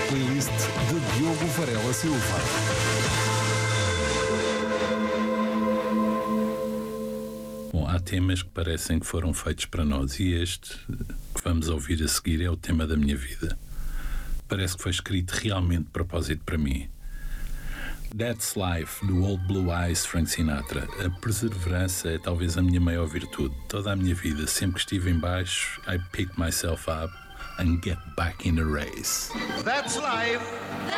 playlist de Diogo Varela Silva. Bom, há temas que parecem que foram feitos para nós e este que vamos ouvir a seguir é o tema da minha vida. Parece que foi escrito realmente de propósito para mim. That's Life, do Old Blue Eyes, Frank Sinatra. A perseverança é talvez a minha maior virtude. Toda a minha vida, sempre que estive em baixo, I pick myself up and get back in the race. That's life.